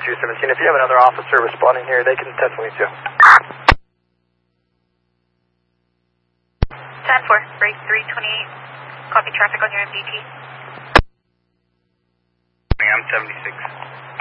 217. If you have another officer responding here, they can 1022. 10-4, break 328. Copy traffic on your MDT. I'm 76.